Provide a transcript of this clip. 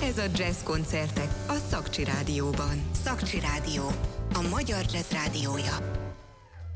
Ez a Jazz Koncertek a Szakcsi Rádióban. Szakcsi Rádió, a magyar jazz rádiója.